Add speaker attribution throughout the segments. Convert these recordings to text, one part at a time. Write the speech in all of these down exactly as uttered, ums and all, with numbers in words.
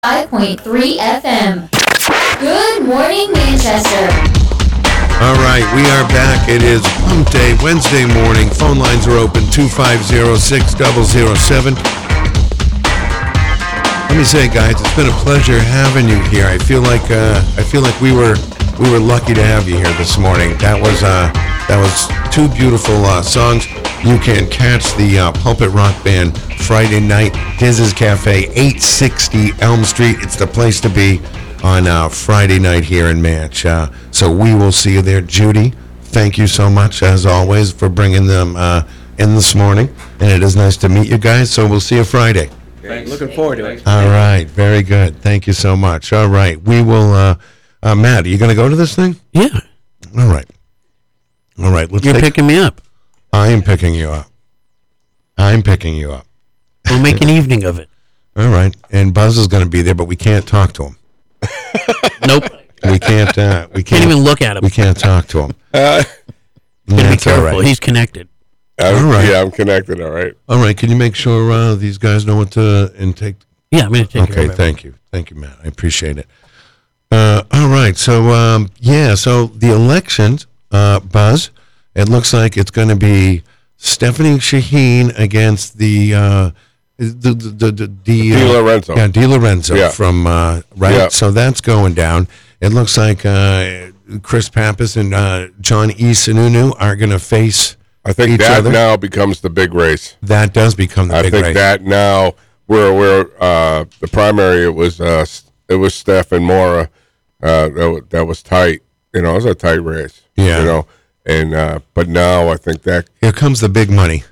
Speaker 1: five point three F M. Good morning, Manchester.
Speaker 2: All right, we are back. It is Pump Day, Wednesday morning. Phone lines are open, two five zero, six zero zero seven. Let me say, guys, it's been a pleasure having you here. I feel like uh, I feel like we were we were lucky to have you here this morning. That was uh, that was two beautiful uh, songs. You can catch the uh, Pulpit Rock Band Friday night, Diz's Cafe, eight sixty Elm Street. It's the place to be on uh, Friday night here in Manch. Uh, so we will see you there. Judy, thank you so much, as always, for bringing them uh, in this morning. And it is nice to meet you guys, so we'll see you Friday.
Speaker 3: Thanks. Looking forward to it.
Speaker 2: All right, very good. Thank you so much. All right, we will, uh, uh, Matt, are you going to go to this thing?
Speaker 4: Yeah.
Speaker 2: All right. All right, let's
Speaker 4: You're
Speaker 2: take,
Speaker 4: picking me up.
Speaker 2: I am picking you up. I'm picking you up.
Speaker 4: We'll make an evening of it.
Speaker 2: All right, and Buzz is going to be there, but we can't talk to him.
Speaker 4: Nope.
Speaker 2: We can't. Uh, we
Speaker 4: Can't
Speaker 2: can't
Speaker 4: even look at him.
Speaker 2: We can't talk to him.
Speaker 3: Uh,
Speaker 4: Gotta be
Speaker 2: That's all
Speaker 4: careful.
Speaker 2: right.
Speaker 4: He's connected.
Speaker 3: I'm,
Speaker 2: All right.
Speaker 3: Yeah, I'm connected. All right.
Speaker 2: All right. Can you make sure uh, these guys know what to intake?
Speaker 4: Yeah, I'm going to take care
Speaker 2: Okay.
Speaker 4: of it.
Speaker 2: Thank you. Thank you, Matt. I appreciate it. Uh, all right. So um, yeah. So the elections, uh, Buzz. It looks like it's going to be Stephanie Shaheen against the uh, the the the, the, the
Speaker 3: Di
Speaker 2: uh,
Speaker 3: Lorenzo.
Speaker 2: Yeah, Di Lorenzo
Speaker 3: Yeah.
Speaker 2: from uh, right.
Speaker 3: Yeah.
Speaker 2: So that's going down. It looks like uh, Chris Pappas and uh, John E. Sununu are going to face.
Speaker 3: I think
Speaker 2: each
Speaker 3: that
Speaker 2: other.
Speaker 3: now becomes the big race.
Speaker 2: That does become the
Speaker 3: I
Speaker 2: big
Speaker 3: think
Speaker 2: race.
Speaker 3: that now where where uh, the primary it was uh, it was Steph and Mora uh, that, wa- that was tight. You know, it was a tight race.
Speaker 2: Yeah.
Speaker 3: You know, and uh, but now I think that
Speaker 2: Here comes the big money.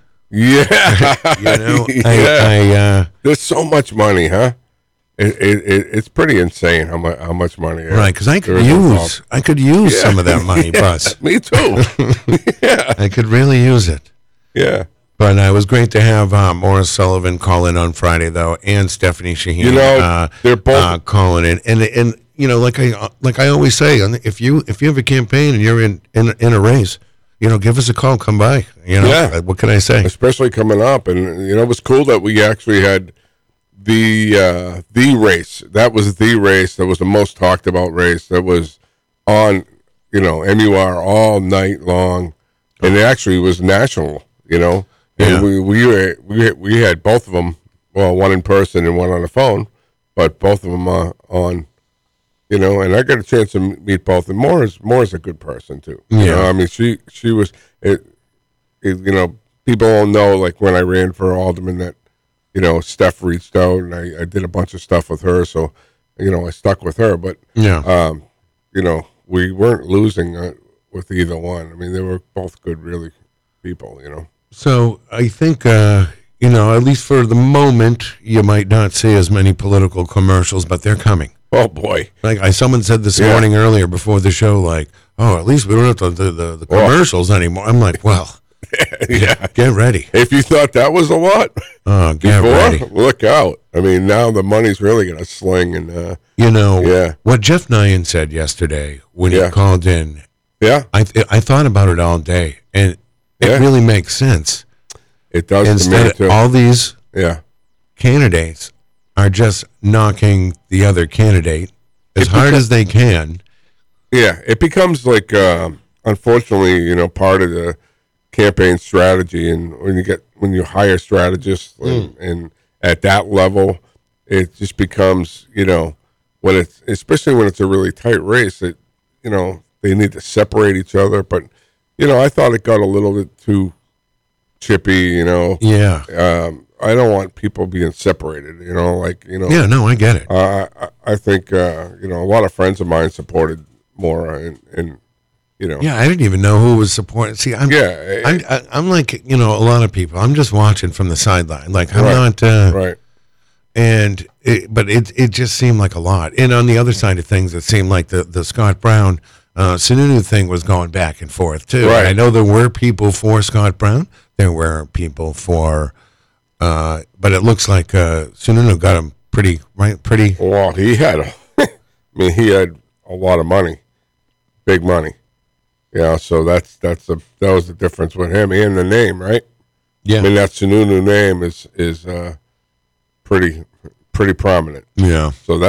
Speaker 3: yeah,
Speaker 2: You know,
Speaker 3: yeah.
Speaker 2: I, I uh,
Speaker 3: There's so much money, huh? It, it, it it's pretty insane how much how much money. uh,
Speaker 2: right because I
Speaker 3: there
Speaker 2: could
Speaker 3: is
Speaker 2: use
Speaker 3: involved.
Speaker 2: I could use
Speaker 3: Yeah.
Speaker 2: some of that money, Buzz.
Speaker 3: Me too. yeah,
Speaker 2: I could really use it.
Speaker 3: yeah.
Speaker 2: But uh, it was great to have uh, Morris Sullivan call in on Friday, though, and Stephanie Shaheen.
Speaker 3: You know,
Speaker 2: uh,
Speaker 3: they're both-
Speaker 2: uh, calling in, and and you know, like I like I always say, if you if you have a campaign and you're in in, in a race, you know, give us a call, come by. You know,
Speaker 3: Yeah.
Speaker 2: Uh, what can I say?
Speaker 3: Especially coming up, and you know, it was cool that we actually had the uh, the race. That was the race. That was the most talked about race. That was on, you know, M U R all night long, and it actually was national. You know, and
Speaker 2: Yeah.
Speaker 3: we we were, we we had both of them. Well, one in person and one on the phone, but both of them uh, on. You know, and I got a chance to m- meet both. And Moore is Moore is a good person too. You
Speaker 2: Yeah.
Speaker 3: know, I mean, she she was it, it. You know, people don't know like when I ran for alderman that, you know, Steph reached out and I, I did a bunch of stuff with her. So, you know, I stuck with her. But
Speaker 2: Yeah.
Speaker 3: um, you know, we weren't losing uh, with either one. I mean, they were both good, really people. You know.
Speaker 2: So I think, uh, you know, at least for the moment, you might not see as many political commercials, but they're coming.
Speaker 3: Oh boy.
Speaker 2: Like I, someone said this
Speaker 3: Yeah.
Speaker 2: morning earlier before the show, like, oh, at least we don't have to the, the, the
Speaker 3: Oh.
Speaker 2: commercials anymore. I'm like, well,
Speaker 3: Yeah.
Speaker 2: get ready.
Speaker 3: If you thought that was a lot
Speaker 2: Oh, get
Speaker 3: before,
Speaker 2: ready.
Speaker 3: look out. I mean, now the money's really going to sling and. Uh,
Speaker 2: You know,
Speaker 3: Yeah.
Speaker 2: what Jeff Nyan said yesterday when
Speaker 3: Yeah.
Speaker 2: he called in,
Speaker 3: yeah.
Speaker 2: I th- I thought about it all day, and it
Speaker 3: Yeah.
Speaker 2: really makes sense.
Speaker 3: It does to me
Speaker 2: Instead,
Speaker 3: too.
Speaker 2: all these
Speaker 3: yeah,
Speaker 2: candidates are just knocking the other candidate as
Speaker 3: It
Speaker 2: hard
Speaker 3: beca-
Speaker 2: as they can.
Speaker 3: yeah. It becomes like, um, unfortunately, you know, part of the campaign strategy. And when you get when you hire strategists and, and at that level, it just becomes, you know, when it's especially when it's a really tight race. It, you know, they need to separate each other. But you know, I thought it got a little bit too chippy. You know,
Speaker 2: Yeah,
Speaker 3: um, I don't want people being separated. You know, like you know.
Speaker 2: yeah, no, I get it.
Speaker 3: Uh, I, I think uh, you know a lot of friends of mine supported Maura, and, and you know,
Speaker 2: Yeah, I didn't even know who was supporting. See, I'm,
Speaker 3: yeah,
Speaker 2: I'm, I- I'm like, you know, a lot of people. I'm just watching from the sideline. Like, I'm
Speaker 3: Right.
Speaker 2: not, uh,
Speaker 3: right,
Speaker 2: and it, but it it just seemed like a lot. And on the other side of things, it seemed like the the Scott Brown uh, Sununu thing was going back and forth too.
Speaker 3: Right.
Speaker 2: I know there were people for Scott Brown. There were people for, uh, but it looks like uh, Sununu got him pretty right, pretty.
Speaker 3: Well, he had, a, I mean, he had a lot of money, big money. Yeah, so that's that's a that was the difference with him and the name, right?
Speaker 2: Yeah,
Speaker 3: I mean, that Sununu name is is uh, pretty pretty prominent.
Speaker 2: Yeah.
Speaker 3: So that.